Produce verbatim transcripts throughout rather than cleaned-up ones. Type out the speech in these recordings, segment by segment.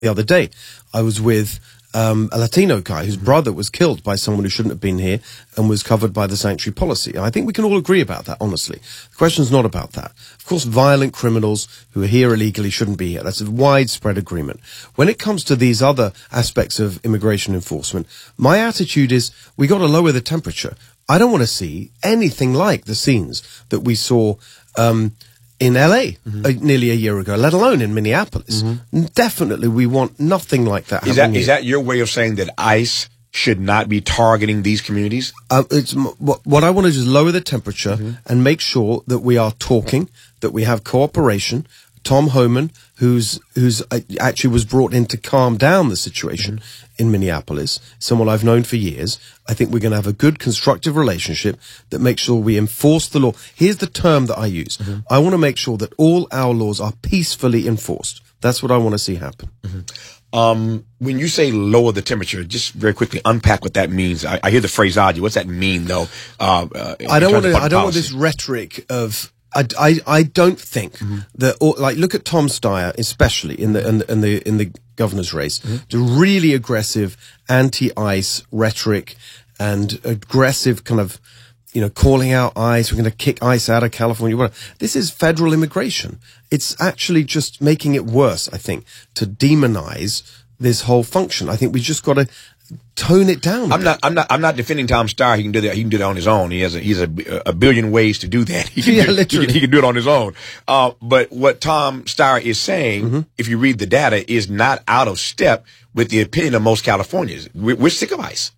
The other day, I was with um, a Latino guy whose brother was killed by someone who shouldn't have been here and was covered by the sanctuary policy. And I think we can all agree about that, honestly. The question's not about that. Of course, violent criminals who are here illegally shouldn't be here. That's a widespread agreement. When it comes to these other aspects of immigration enforcement, my attitude is we got to lower the temperature. I don't want to see anything like the scenes that we saw um in L A mm-hmm. uh, nearly a year ago, let alone in Minneapolis. Mm-hmm. Definitely, we want nothing like that. Is that, is that your way of saying that ICE should not be targeting these communities? Uh, it's what, what I want to do is lower the temperature mm-hmm. and make sure that we are talking, that we have cooperation. Tom Homan, who's who's uh, actually was brought in to calm down the situation mm-hmm. in Minneapolis, someone I've known for years. I think we're going to have a good, constructive relationship that makes sure we enforce the law. Here's the term that I use. Mm-hmm. I want to make sure that all our laws are peacefully enforced. That's what I want to see happen. Mm-hmm. Um, when you say lower the temperature, just very quickly unpack what that means. I, I hear the phraseology. What's that mean, though? Uh, uh, I don't want to. I don't want this rhetoric of. I, I, I don't think mm-hmm. that, or, like, look at Tom Steyer, especially in the in the in the, in the governor's race, mm-hmm. the really aggressive anti-ICE rhetoric and aggressive kind of, you know, calling out ICE. We're going to kick ICE out of California. This is federal immigration. It's actually just making it worse, I think, to demonize this whole function. I think we just got to tone it down. I'm not. I'm not. I'm not defending Tom Steyer. He can do that. He can do that on his own. He has a. He's a, a billion ways to do that. He can, yeah, do, literally. He, can, he can do it on his own. Uh, but what Tom Steyer is saying, mm-hmm. if you read the data, is not out of step with the opinion of most Californians. We're, we're sick of ICE.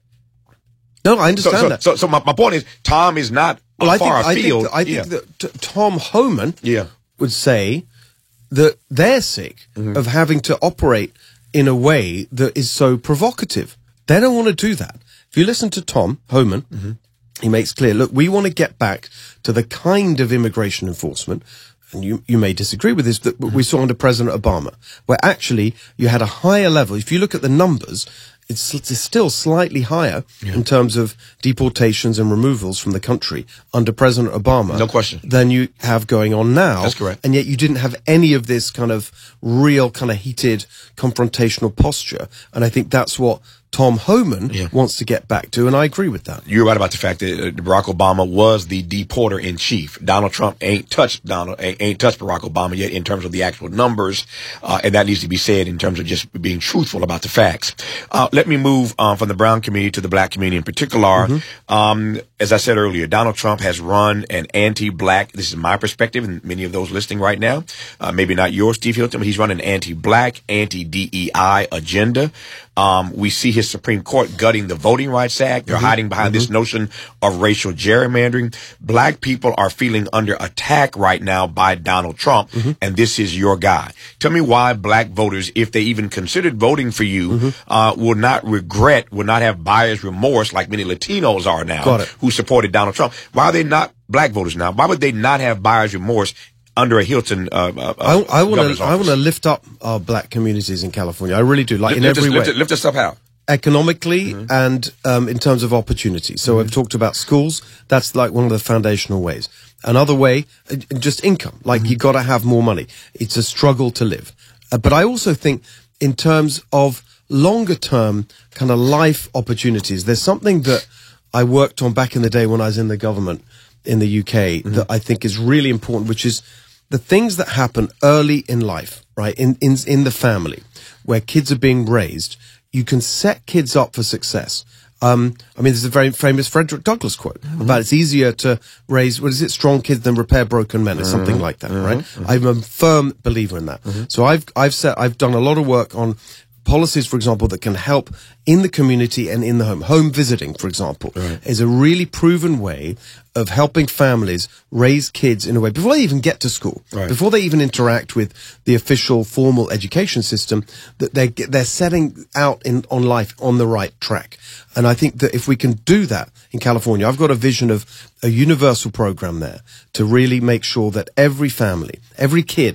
No, I understand so, so, that. So, so my, my point is, Tom is not well, I far think, afield. I think, that, I think yeah. that t- Tom Homan yeah. would say that they're sick mm-hmm. of having to operate in a way that is so provocative. They don't want to do that. If you listen to Tom Homan, mm-hmm. he makes clear, look, we want to get back to the kind of immigration enforcement, and you, you may disagree with this, that mm-hmm. we saw under President Obama, where actually you had a higher level. If you look at the numbers, it's, it's still slightly higher yeah. in terms of deportations and removals from the country under President Obama. No question. Than you have going on now. That's correct. And yet you didn't have any of this kind of real kind of heated confrontational posture. And I think that's what Tom Homan yeah. wants to get back to, and I agree with that. You're right about the fact that Barack Obama was the deporter in chief. Donald Trump ain't touched Donald ain't, ain't touched Barack Obama yet in terms of the actual numbers, uh, and that needs to be said in terms of just being truthful about the facts. Uh, let me move um, from the brown community to the black community in particular. Mm-hmm. Um, as I said earlier, Donald Trump has run an anti-black. This is my perspective, and many of those listening right now, uh, maybe not yours, Steve Hilton, but he's run an anti-black, anti-D E I agenda. Um, we see his Supreme Court gutting the Voting Rights Act. They're mm-hmm. hiding behind mm-hmm. this notion of racial gerrymandering. Black people are feeling under attack right now by Donald Trump, mm-hmm. and this is your guy. Tell me why black voters, if they even considered voting for you, mm-hmm. uh, will not regret, will not have buyer's remorse like many Latinos are now who supported Donald Trump. Why are they not black voters now? Why would they not have buyer's remorse under a Hilton uh, uh, I, I want to I want to lift up our black communities in California. I really do. Like lift, in lift every us, way. Lift, it, lift us up how? Economically mm-hmm. and um, in terms of opportunity. So mm-hmm. I've talked about schools. That's like one of the foundational ways. Another way, uh, just income. Like mm-hmm. you got to have more money. It's a struggle to live. Uh, but I also think in terms of longer term kind of life opportunities, there's something that I worked on back in the day when I was in the government in the U K mm-hmm. that I think is really important, which is the things that happen early in life, right, in, in in the family, where kids are being raised. You can set kids up for success. Um, I mean, there's a very famous Frederick Douglass quote mm-hmm. about it's easier to raise, what is it, strong kids than repair broken men, or mm-hmm. something like that, mm-hmm. right? Mm-hmm. I'm a firm believer in that. Mm-hmm. So I've I've set I've done a lot of work on policies, for example, that can help in the community and in the home. Home visiting, for example, right. is a really proven way of helping families raise kids in a way before they even get to school, right. before they even interact with the official formal education system, that they're, they're setting out in, on life on the right track. And I think that if we can do that in California, I've got a vision of a universal program there to really make sure that every family, every kid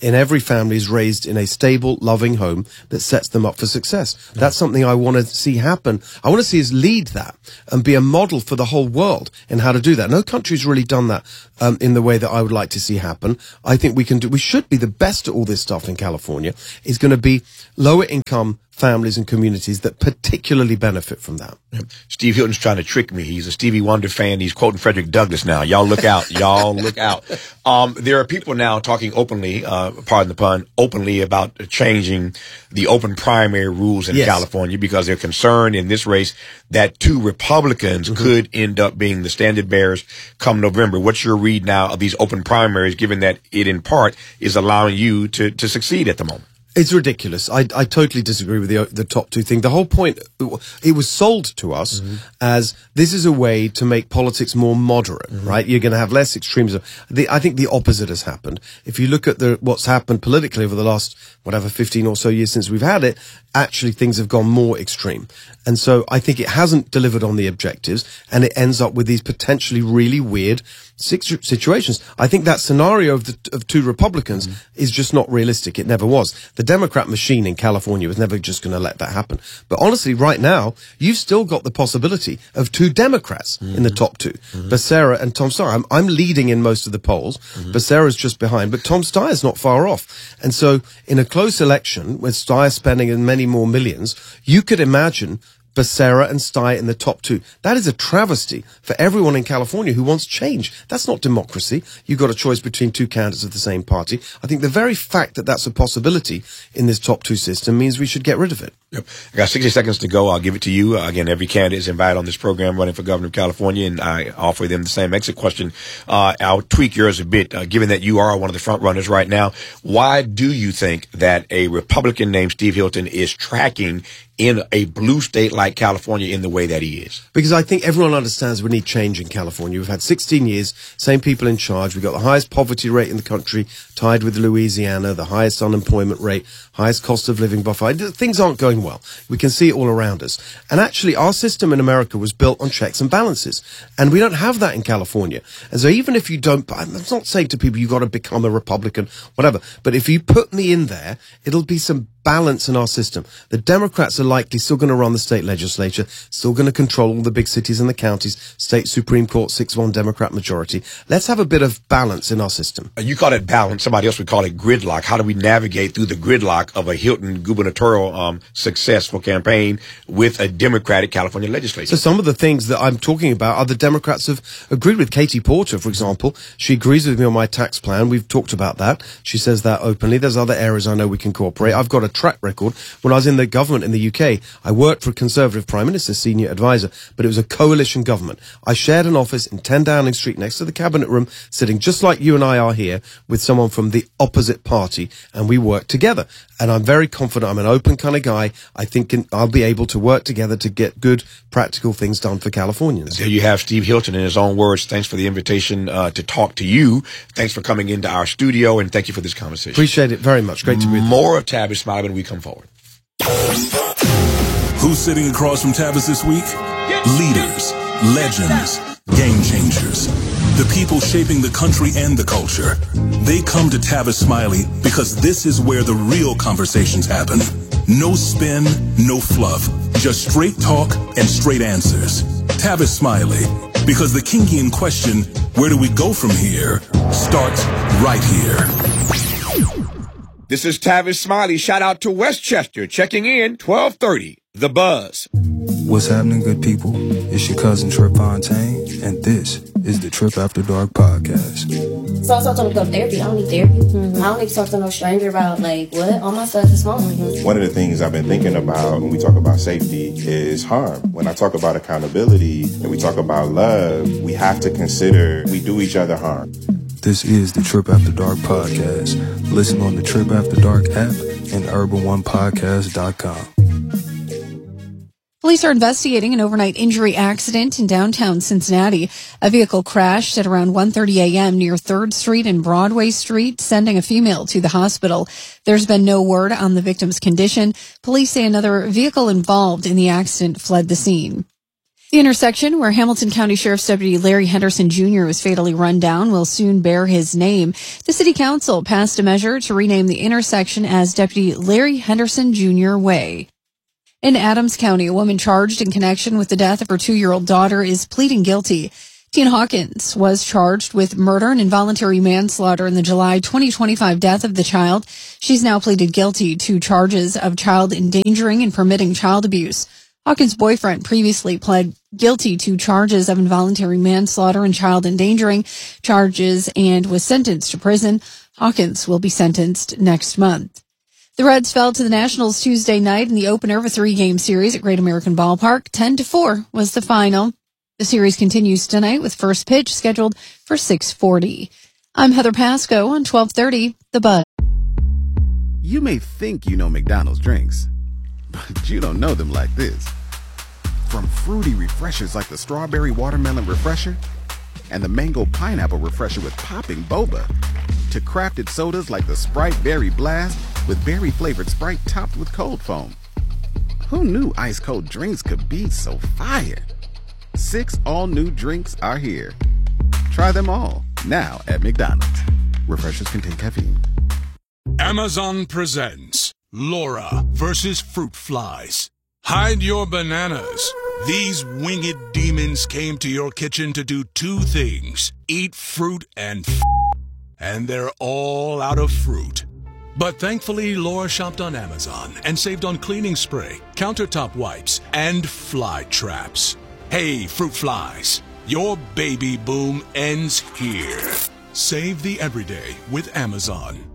in every family is raised in a stable, loving home that sets them up for success. Mm. That's something I want to see happen. I want to see us lead that and be a model for the whole world in how to do that. No country's really done that um, in the way that I would like to see happen. I think we can do, we should be the best at all this stuff in California. Is going to be lower income families and communities that particularly benefit from that. Steve Hilton's trying to trick me. He's a Stevie Wonder fan. He's quoting Frederick Douglass now. Y'all look out. Y'all look out. Um, there are people now talking openly, uh, pardon the pun, openly about changing the open primary rules in yes. California because they're concerned in this race that two Republicans mm-hmm. could end up being the standard bearers come November. What's your read now of these open primaries, given that it in part is allowing you to, to succeed at the moment? It's ridiculous. I, I totally disagree with the the top two thing. The whole point, it was sold to us mm-hmm. as this is a way to make politics more moderate, mm-hmm. right? You're going to have less extremism. The, I think the opposite has happened. If you look at the what's happened politically over the last, whatever, fifteen or so years since we've had it, actually things have gone more extreme. And so I think it hasn't delivered on the objectives, and it ends up with these potentially really weird situations. I think that scenario of the of two Republicans mm. is just not realistic. It never was. The Democrat machine in California was never just going to let that happen. But honestly, right now, you've still got the possibility of two Democrats mm-hmm. in the top two, mm-hmm. Becerra and Tom Steyer. I'm, I'm leading in most of the polls. Mm-hmm. Becerra's just behind, but Tom Steyer's not far off. And so in a close election, with Steyer spending in many more millions, you could imagine Becerra and Steyer in the top two. That is a travesty for everyone in California who wants change. That's not democracy. You've got a choice between two candidates of the same party. I think the very fact that that's a possibility in this top two system means we should get rid of it. Yep. I got sixty seconds to go. I'll give it to you. Uh, again, every candidate is invited on this program running for governor of California, and I offer them the same exit question. Uh, I'll tweak yours a bit, uh, given that you are one of the front runners right now. Why do you think that a Republican named Steve Hilton is tracking in a blue state like California in the way that he is? Because I think everyone understands we need change in California. We've had sixteen years, same people in charge. We've got the highest poverty rate in the country, tied with Louisiana, the highest unemployment rate, highest cost of living buffer. Things aren't going well. We can see it all around us. And actually, our system in America was built on checks and balances. And we don't have that in California. And so even if you don't, I'm not saying to people, you've got to become a Republican, whatever. But if you put me in there, it'll be some balance in our system. The Democrats are likely still going to run the state legislature, still going to control all the big cities and the counties, state Supreme Court, six one Democrat majority. Let's have a bit of balance in our system. You call it balance. Somebody else would call it gridlock. How do we navigate through the gridlock of a Hilton gubernatorial um, successful campaign with a Democratic California legislature? So some of the things that I'm talking about, other Democrats have agreed with. Katie Porter, for example, she agrees with me on my tax plan. We've talked about that. She says that openly. There's other areas I know we can cooperate. I've got a track record. When I was in the government in the U K, I worked for a Conservative Prime Minister, senior advisor, but it was a coalition government. I shared an office in ten Downing Street next to the Cabinet Room, sitting just like you and I are here with someone from the opposite party, and we worked together. And I'm very confident. I'm an open kind of guy. I think I'll be able to work together to get good, practical things done for Californians. There you have Steve Hilton in his own words. Thanks for the invitation uh, to talk to you. Thanks for coming into our studio, and thank you for this conversation. Appreciate it very much. Great to be with you. More of Tavis Smiley when we come forward. Who's sitting across from Tavis this week? Leaders, legends, game changers, the people shaping the country and the culture. They come to Tavis Smiley because this is where the real conversations happen. No spin, no fluff, just straight talk and straight answers. Tavis Smiley, because the Kingian question, where do we go from here, starts right here. This is Tavis Smiley. Shout out to Westchester. Checking in, twelve thirty, The Buzz. What's happening, good people? It's your cousin Trip Fontaine, and this is the Trip After Dark podcast. So I was talking about therapy. I don't need therapy. Mm-hmm. I don't need to talk to no stranger about, like, what? All my stuff is phone. Mm-hmm. One of the things I've been thinking about when we talk about safety is harm. When I talk about accountability and we talk about love, we have to consider we do each other harm. This is the Trip After Dark podcast. Listen on the Trip After Dark app and urban one podcast dot com. Police are investigating an overnight injury accident in downtown Cincinnati. A vehicle crashed at around one thirty a.m. near third Street and Broadway Street, sending a female to the hospital. There's been no word on the victim's condition. Police say another vehicle involved in the accident fled the scene. The intersection where Hamilton County Sheriff's Deputy Larry Henderson Junior was fatally run down will soon bear his name. The City Council passed a measure to rename the intersection as Deputy Larry Henderson Junior Way. In Adams County, a woman charged in connection with the death of her two-year-old daughter is pleading guilty. Tina Hawkins was charged with murder and involuntary manslaughter in the July twenty twenty-five death of the child. She's now pleaded guilty to charges of child endangering and permitting child abuse. Hawkins' boyfriend previously pled guilty to charges of involuntary manslaughter and child endangering charges and was sentenced to prison. Hawkins will be sentenced next month. The Reds fell to the Nationals Tuesday night in the opener of a three-game series at Great American Ballpark. ten to four was the final. The series continues tonight with first pitch scheduled for six forty. I'm Heather Pasco on twelve thirty, The Buzz. You may think you know McDonald's drinks, but you don't know them like this. From fruity refreshers like the Strawberry Watermelon Refresher and the Mango Pineapple Refresher with popping boba, to crafted sodas like the Sprite Berry Blast with berry-flavored Sprite topped with cold foam. Who knew ice-cold drinks could be so fire? Six all-new drinks are here. Try them all, now at McDonald's. Refreshers contain caffeine. Amazon presents Laura versus Fruit Flies. Hide your bananas. These winged demons came to your kitchen to do two things: eat fruit and f***, and they're all out of fruit. But thankfully, Laura shopped on Amazon and saved on cleaning spray, countertop wipes, and fly traps. Hey, fruit flies, your baby boom ends here. Save the everyday with Amazon.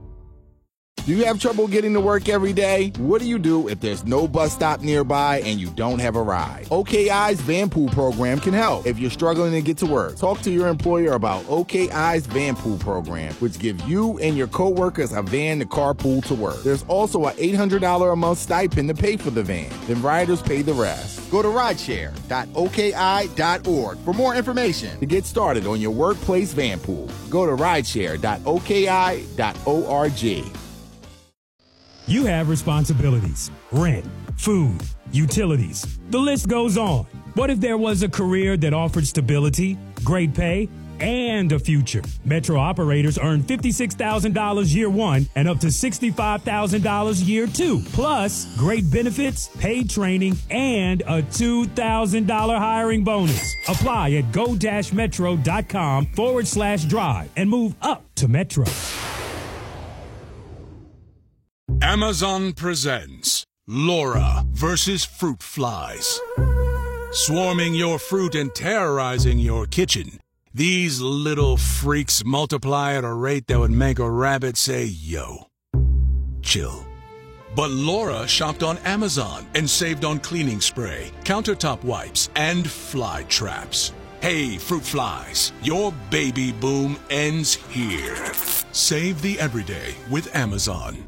Do you have trouble getting to work every day? What do you do if there's no bus stop nearby and you don't have a ride? O K I's Van Pool program can help. If you're struggling to get to work, talk to your employer about O K I's Van Pool program, which gives you and your coworkers a van to carpool to work. There's also an eight hundred dollars a month stipend to pay for the van. Then riders pay the rest. Go to rideshare dot O K I dot org for more information to get started on your workplace van pool. Go to rideshare dot O K I dot org. You have responsibilities: rent, food, utilities. The list goes on. What if there was a career that offered stability, great pay, and a future? Metro operators earn fifty-six thousand dollars year one and up to sixty-five thousand dollars year two. Plus, great benefits, paid training, and a two thousand dollars hiring bonus. Apply at go-metro.com forward slash drive and move up to Metro. Amazon presents Laura versus Fruit Flies. Swarming your fruit and terrorizing your kitchen, these little freaks multiply at a rate that would make a rabbit say, yo, chill. But Laura shopped on Amazon and saved on cleaning spray, countertop wipes, and fly traps. Hey, fruit flies, your baby boom ends here. Save the everyday with Amazon.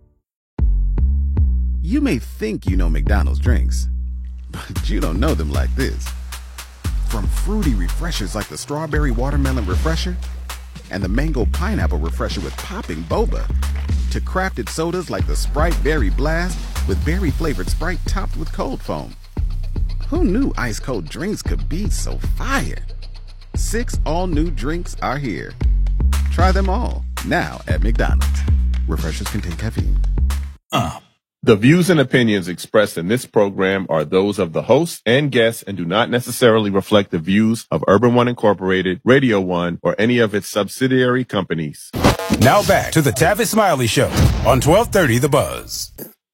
You may think you know McDonald's drinks, but you don't know them like this. From fruity refreshers like the Strawberry Watermelon Refresher and the Mango Pineapple Refresher with popping boba, to crafted sodas like the Sprite Berry Blast with berry-flavored Sprite topped with cold foam. Who knew ice-cold drinks could be so fire? Six all-new drinks are here. Try them all, now at McDonald's. Refreshers contain caffeine. Uh. The views and opinions expressed in this program are those of the host and guests and do not necessarily reflect the views of Urban One Incorporated, Radio One, or any of its subsidiary companies. Now back to the Tavis Smiley Show on twelve thirty The Buzz.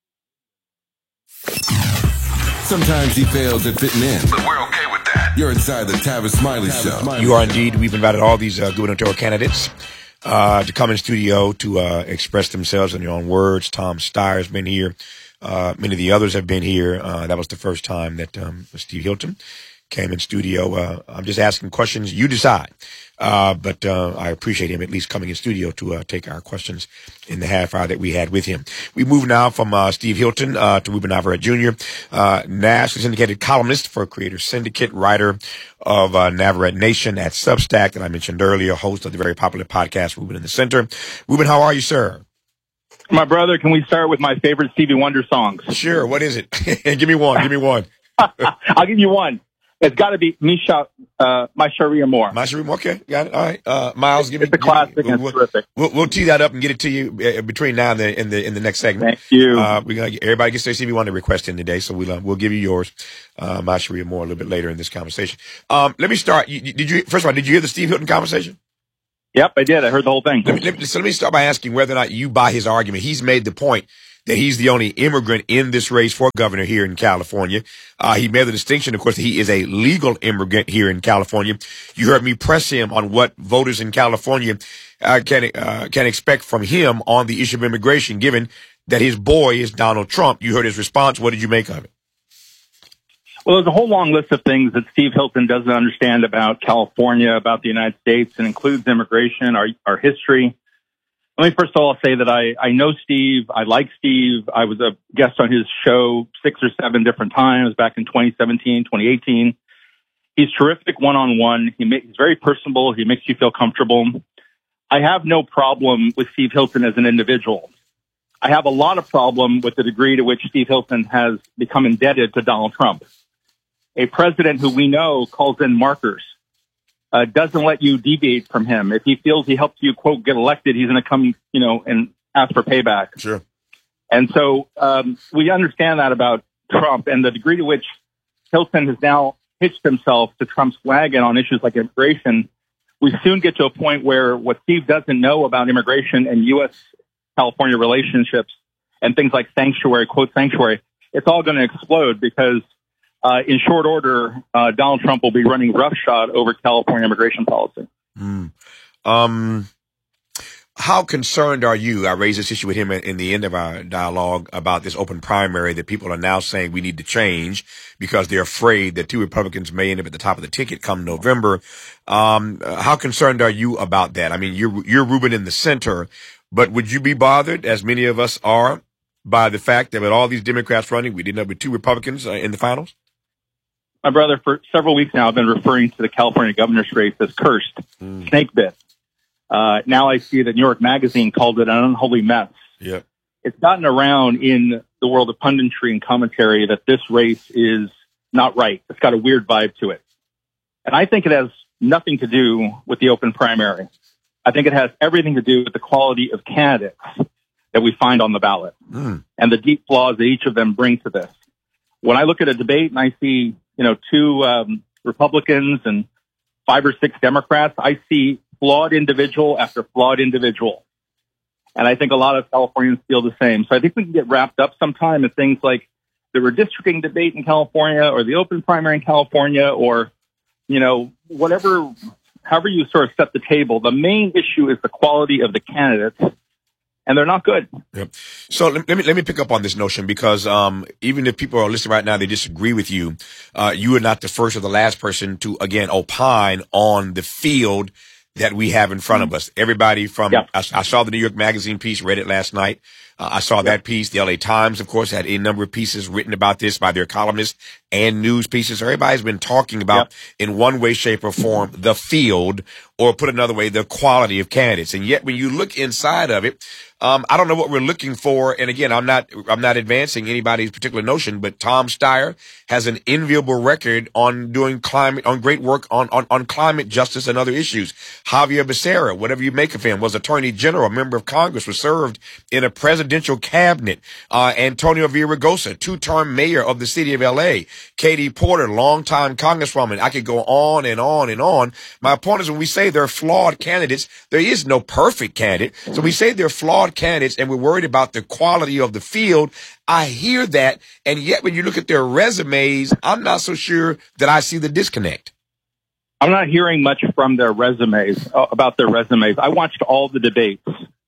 Sometimes he fails at fitting in, but we're okay with that. You're inside the Tavis Smiley Tavis Show. You are indeed. We've invited all these uh, gubernatorial candidates Uh, to come in studio to, uh, express themselves in their own words. Tom Steyer's been here. Uh, many of the others have been here. Uh, that was the first time that, um, Steve Hilton came in studio. Uh, I'm just asking questions. You decide. Uh, but, uh, I appreciate him at least coming in studio to, uh, take our questions in the half hour that we had with him. We move now from, uh, Steve Hilton, uh, to Ruben Navarrete Junior, uh, nationally syndicated columnist for Creator Syndicate, writer of, uh, Navarrete Nation at Substack that I mentioned earlier, host of the very popular podcast, Ruben in the Center. Ruben, how are you, sir? My brother, can we start with my favorite Stevie Wonder songs? Sure. What is it? Give me one. Give me one. I'll give you one. It's got to be Misha, uh, Maisha Moore. Maisha Moore, okay. Got it. All right. Uh, Miles, give me. It's a classic me, we'll, and it's terrific. We'll, we'll tee that up and get it to you uh, between now and the, in the, in the next segment. Thank you. Uh, we got everybody gets their C V one to request in today, so we'll, uh, we'll give you yours, uh, Maisha Moore a little bit later in this conversation. Um, let me start. You, did you, first of all, did you hear the Steve Hilton conversation? Yep, I did. I heard the whole thing. Let me, let me, so let me start by asking whether or not you buy his argument. He's made the point that he's the only immigrant in this race for governor here in California. Uh, he made the distinction, of course, that he is a legal immigrant here in California. You heard me press him on what voters in California uh, can uh, can expect from him on the issue of immigration, given that his boy is Donald Trump. You heard his response. What did you make of it? Well, there's a whole long list of things that Steve Hilton doesn't understand about California, about the United States, and includes immigration, our, our history. Let me first of all say that I, I know Steve. I like Steve. I was a guest on his show six or seven different times back in twenty seventeen, twenty eighteen. He's terrific one-on-one. He makes, he's very personable. He makes you feel comfortable. I have no problem with Steve Hilton as an individual. I have a lot of problem with the degree to which Steve Hilton has become indebted to Donald Trump, a president who we know calls in markers. Uh, doesn't let you deviate from him. If he feels he helps you, quote, get elected, he's going to come, you know, and ask for payback. Sure. And so um, we understand that about Trump, and the degree to which Hilton has now hitched himself to Trump's wagon on issues like immigration, we soon get to a point where what Steve doesn't know about immigration and U S California relationships and things like sanctuary, quote, sanctuary, it's all going to explode because Uh, in short order, uh, Donald Trump will be running roughshod over California immigration policy. Mm. Um, how concerned are you? I raised this issue with him in, in the end of our dialogue about this open primary that people are now saying we need to change because they're afraid that two Republicans may end up at the top of the ticket come November. Um, how concerned are you about that? I mean, you're, you're Ruben in the center, but would you be bothered, as many of us are, by the fact that with all these Democrats running, we did end up with two Republicans uh, in the finals? My brother, for several weeks now, I've been referring to the California governor's race as cursed, mm. snake bit. Uh, now I see that New York Magazine called it an unholy mess. Yeah. It's gotten around in the world of punditry and commentary that this race is not right. It's got a weird vibe to it. And I think it has nothing to do with the open primary. I think it has everything to do with the quality of candidates that we find on the ballot mm. and the deep flaws that each of them bring to this. When I look at a debate and I see, you know, two um, Republicans and five or six Democrats, I see flawed individual after flawed individual. And I think a lot of Californians feel the same. So I think we can get wrapped up sometime in things like the redistricting debate in California or the open primary in California or, you know, whatever, however you sort of set the table. The main issue is the quality of the candidates. And they're not good. Yep. So let me let me pick up on this notion because um, even if people are listening right now, they disagree with you. Uh, you are not the first or the last person to again opine on the field that we have in front of us. Everybody from yep. I, I saw the New York Magazine piece, read it last night. Uh, I saw yep. that piece. The L A Times, of course, had a number of pieces written about this by their columnists and news pieces. So everybody's been talking about, yep. in one way, shape, or form, the field, or put another way, the quality of candidates. And yet, when you look inside of it, um, I don't know what we're looking for. And again, I'm not, I'm not advancing anybody's particular notion, but Tom Steyer has an enviable record on doing climate, on great work on, on, on climate justice and other issues. Javier Becerra, whatever you make of him, was Attorney General, a member of Congress, was served in a presidential cabinet. Uh, Antonio Villaraigosa, two-term mayor of the city of L A. Katie Porter, longtime congresswoman. I could go on and on and on. My point is when we say they're flawed candidates, there is no perfect candidate. So we say they're flawed candidates and we're worried about the quality of the field. I hear that. And yet when you look at their resumes, I'm not so sure that I see the disconnect. I'm not hearing much from their resumes, uh, about their resumes. I watched all the debates.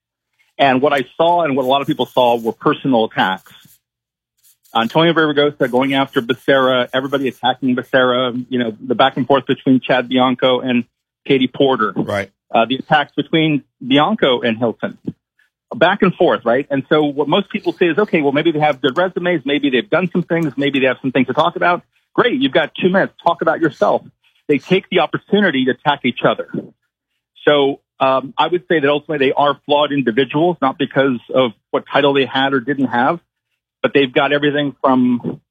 And what I saw and what a lot of people saw were personal attacks. Antonio Villaraigosa going after Becerra, everybody attacking Becerra, you know, the back and forth between Chad Bianco and Katie Porter. Right. Uh, the attacks between Bianco and Hilton. Back and forth, right? And so what most people say is, okay, well, maybe they have good resumes. Maybe they've done some things. Maybe they have some things to talk about. Great. You've got two minutes. Talk about yourself. They take the opportunity to attack each other. So um, I would say that ultimately they are flawed individuals, not because of what title they had or didn't have, but they've got everything from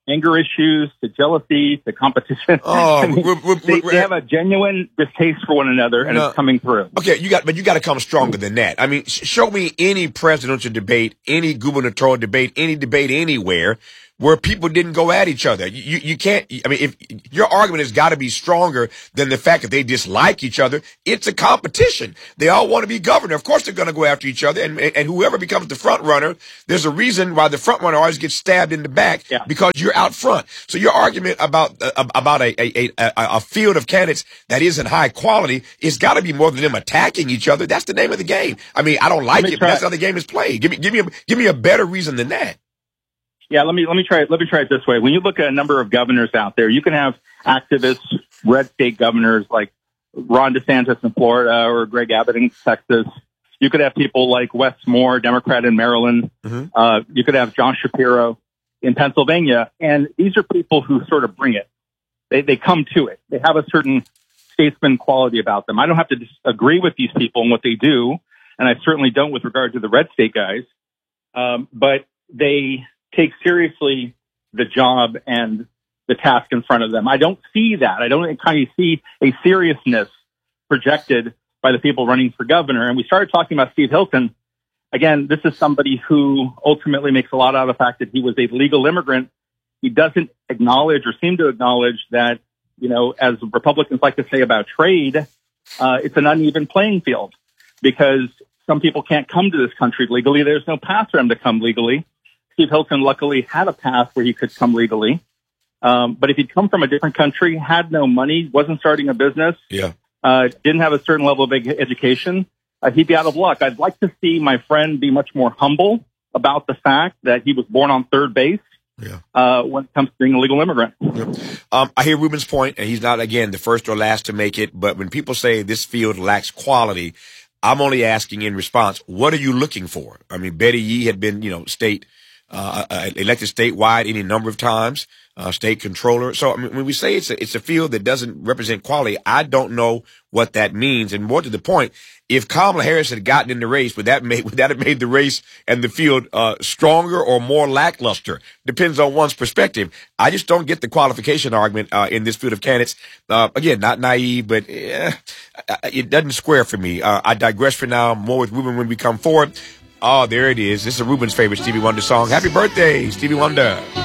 anger issues to jealousy to competition. Oh, I mean, we're, we're, they, we're, they have a genuine distaste for one another, and no. it's coming through. Okay, you got, but you got to come stronger than that. I mean, sh- show me any presidential debate, any gubernatorial debate, any debate anywhere where people didn't go at each other. You, you, you can't, I mean, if your argument has got to be stronger than the fact that they dislike each other. It's a competition. They all want to be governor. Of course they're going to go after each other. And, and whoever becomes the front runner, there's a reason why the front runner always gets stabbed in the back yeah. because you're out front. So your argument about, uh, about a, a, a, a field of candidates that isn't high quality, it's got to be more than them attacking each other. That's the name of the game. I mean, I don't like it, but that's how the game is played. Give me, give me a, give me a better reason than that. Yeah, let me let me try it. Let me try it this way. When you look at a number of governors out there, you can have activists, red state governors like Ron DeSantis in Florida or Greg Abbott in Texas. You could have people like Wes Moore, Democrat in Maryland. Mm-hmm. Uh, you could have John Shapiro in Pennsylvania, and these are people who sort of bring it. They they come to it. They have a certain statesman quality about them. I don't have to disagree with these people and what they do, and I certainly don't with regard to the red state guys. Um, but they take seriously the job and the task in front of them. I don't see that. I don't kind of see a seriousness projected by the people running for governor. And we started talking about Steve Hilton. Again, this is somebody who ultimately makes a lot out of the fact that he was a legal immigrant. He doesn't acknowledge or seem to acknowledge that, you know, as Republicans like to say about trade, uh, it's an uneven playing field because some people can't come to this country legally. There's no path for them to come legally. Steve Hilton luckily had a path where he could come legally. Um, but if he'd come from a different country, had no money, wasn't starting a business, yeah, uh, didn't have a certain level of education, uh, he'd be out of luck. I'd like to see my friend be much more humble about the fact that he was born on third base. Yeah. Uh, when it comes to being a legal immigrant. Yep. Um, I hear Ruben's point, and he's not, again, the first or last to make it. But when people say this field lacks quality, I'm only asking in response, what are you looking for? I mean, Betty Yee had been, you know, state Uh, uh, elected statewide any number of times, uh, state controller. So I mean, when we say it's a, it's a field that doesn't represent quality, I don't know what that means. And more to the point, if Kamala Harris had gotten in the race, would that make, would that have made the race and the field, uh, stronger or more lackluster? Depends on one's perspective. I just don't get the qualification argument, uh, in this field of candidates. Uh, again, not naive, but, eh, it doesn't square for me. Uh, I digress for now. More with Ruben when we come forward. Oh, there it is. This is Ruben's favorite Stevie Wonder song. Happy birthday, Stevie Wonder.